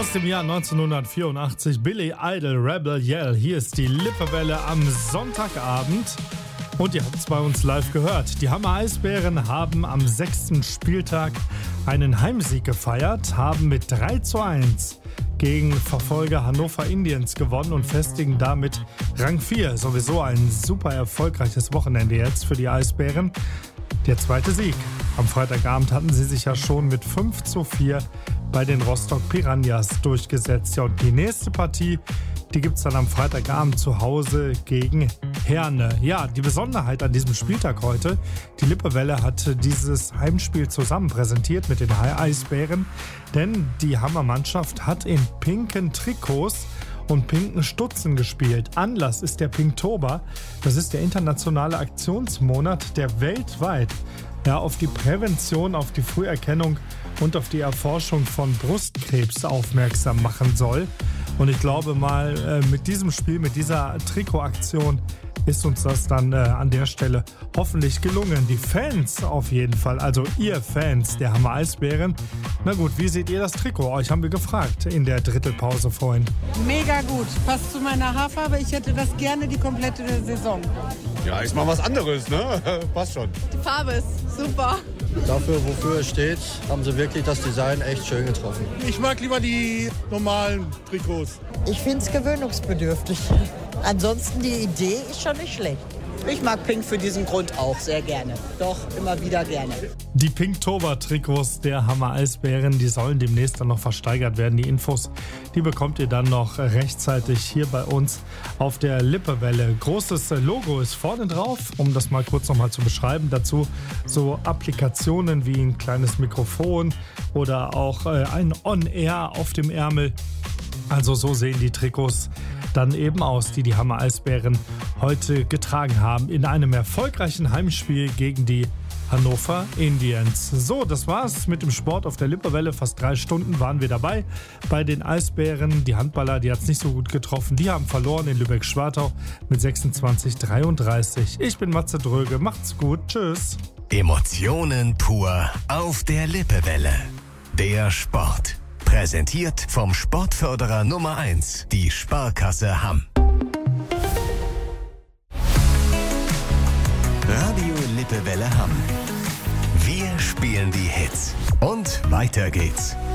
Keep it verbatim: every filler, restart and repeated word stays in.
Aus dem Jahr neunzehnhundertvierundachtzig, Billy Idol, Rebel Yell. Hier ist die Lippewelle am Sonntagabend. Und ihr habt es bei uns live gehört. Die Hammer Eisbären haben am sechsten Spieltag einen Heimsieg gefeiert, haben mit drei zu eins gegen Verfolger Hannover Indians gewonnen und festigen damit Rang vier. Sowieso ein super erfolgreiches Wochenende jetzt für die Eisbären. Der zweite Sieg. Am Freitagabend hatten sie sich ja schon mit fünf zu vier bei den Rostock Piranhas durchgesetzt. Ja, und die nächste Partie, die gibt es dann am Freitagabend zu Hause gegen Herne. Ja, die Besonderheit an diesem Spieltag heute, die Lippewelle hat dieses Heimspiel zusammen präsentiert mit den Eisbären, denn die Hammermannschaft hat in pinken Trikots und pinken Stutzen gespielt. Anlass ist der Pinktober. Das ist der internationale Aktionsmonat, der weltweit ja, auf die Prävention, auf die Früherkennung und auf die Erforschung von Brustkrebs aufmerksam machen soll. Und ich glaube mal, äh, mit diesem Spiel, mit dieser Trikotaktion ist uns das dann äh, an der Stelle hoffentlich gelungen. Die Fans auf jeden Fall, also ihr Fans der Hammer Eisbären. Na gut, wie seht ihr das Trikot? Euch haben wir gefragt in der Drittelpause vorhin. Mega gut, passt zu meiner Haarfarbe. Ich hätte das gerne die komplette Saison. Ja, ist mal was anderes, ne? Passt schon. Die Farbe ist super. Dafür, wofür es steht, haben sie wirklich das Design echt schön getroffen. Ich mag lieber die normalen Trikots. Ich finde es gewöhnungsbedürftig. Ansonsten die Idee ist schon nicht schlecht. Ich mag Pink für diesen Grund auch sehr gerne. Doch, immer wieder gerne. Die Pinktober-Trikots der Hammer Eisbären, die sollen demnächst dann noch versteigert werden. Die Infos, die bekommt ihr dann noch rechtzeitig hier bei uns auf der Lippewelle. Großes Logo ist vorne drauf, um das mal kurz nochmal zu beschreiben. Dazu so Applikationen wie ein kleines Mikrofon oder auch ein On-Air auf dem Ärmel. Also so sehen die Trikots dann eben aus, die die Hammer Eisbären heute getragen haben in einem erfolgreichen Heimspiel gegen die Hannover Indians. So, das war's mit dem Sport auf der Lippewelle. Fast drei Stunden waren wir dabei bei den Eisbären. Die Handballer, die hat's nicht so gut getroffen. Die haben verloren in Lübeck-Schwartau mit sechsundzwanzig dreiunddreißig. Ich bin Matze Dröge. Macht's gut. Tschüss. Emotionen pur auf der Lippewelle. Der Sport. Präsentiert vom Sportförderer Nummer eins, die Sparkasse Hamm. Radio Lippewelle Hamm. Wir spielen die Hits. Und weiter geht's.